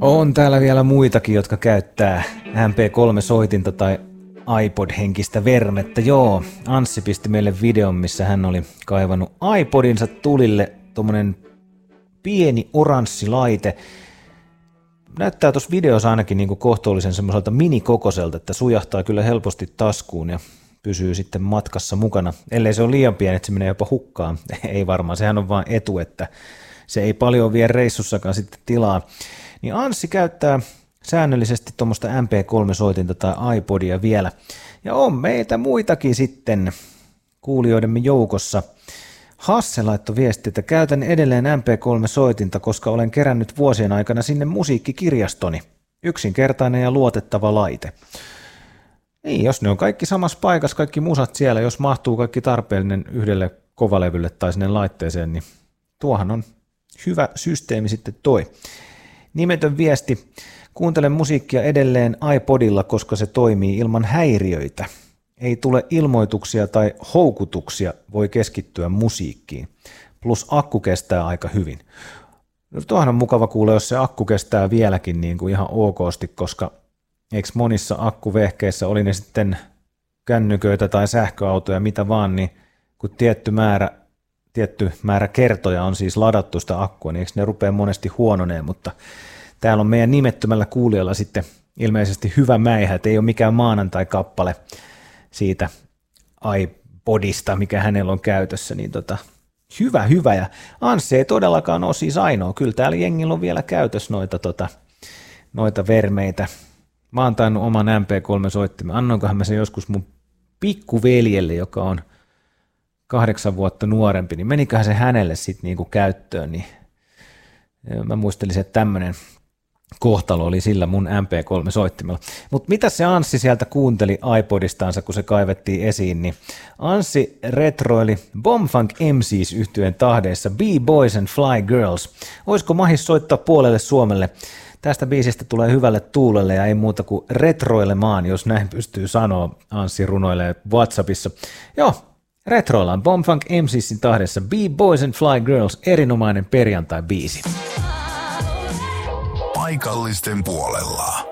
On täällä vielä muitakin, jotka käyttää MP3-soitinta tai iPod-henkistä vermettä. Joo, Anssi pisti meille videon, missä hän oli kaivannut iPodinsa tulille tommonen pieni oranssi laite. Näyttää tuossa videossa ainakin niinku kohtuullisen semmoiselta minikokoiselta, että sujahtaa kyllä helposti taskuun ja pysyy sitten matkassa mukana. Ellei se ole liian pieni, että se menee jopa hukkaan. Ei varmaan, sehän on vaan etu, että se ei paljon vie reissussakaan sitten tilaa. Niin Anssi käyttää säännöllisesti tuommoista MP3-soitinta tai iPodia vielä. Ja on meitä muitakin sitten kuulijoidemme joukossa. Hasse laittoi viesti, että käytän edelleen MP3-soitinta, koska olen kerännyt vuosien aikana sinne musiikkikirjastoni. Yksinkertainen ja luotettava laite. Niin, jos ne on kaikki samassa paikassa, kaikki musat siellä, jos mahtuu kaikki tarpeellinen yhdelle kovalevylle tai sinne laitteeseen, niin tuohan on hyvä systeemi sitten toi. Nimetön viesti. Kuuntelen musiikkia edelleen iPodilla, koska se toimii ilman häiriöitä. Ei tule ilmoituksia tai houkutuksia, voi keskittyä musiikkiin. Plus akku kestää aika hyvin. No, tuohan on mukava kuulla, jos se akku kestää vieläkin niin kuin ihan okosti, koska eikö monissa akkuvehkeissä, oli ne sitten kännyköitä tai sähköautoja, mitä vaan, niin kun tietty määrä kertoja on siis ladattu sitä akkua, niin eikö ne rupea monesti huononeen, mutta täällä on meidän nimettömällä kuulijalla sitten ilmeisesti hyvä mäihä, että ei ole mikään maanantai-kappale siitä iPodista, mikä hänellä on käytössä, niin hyvä, ja Anssi ei todellakaan ole siis ainoa, kyllä täällä jengillä on vielä käytössä noita vermeitä. Mä oon tainnut oman MP3-soittimen, annoinkohan mä sen joskus mun pikkuveljelle, joka on 8 vuotta nuorempi, niin meniköhän se hänelle sitten niinku käyttöön, niin mä muistelin, että tämmöinen kohtalo oli sillä mun MP3-soittimella. Mutta mitä se Anssi sieltä kuunteli iPodistansa, kun se kaivettiin esiin, niin Anssi retroili Bombfunk MCs -yhtyeen tahdeissa B-Boys and Fly Girls. Olisiko mahis soittaa puolelle Suomelle? Tästä biisistä tulee hyvälle tuulelle ja ei muuta kuin retroilemaan, jos näin pystyy sanoa. Anssi runoilee WhatsAppissa. Joo, retroillaan Bombfunk MCsin tahdessa B-Boys and Fly Girls, erinomainen perjantai-biisi. Paikallisten puolella.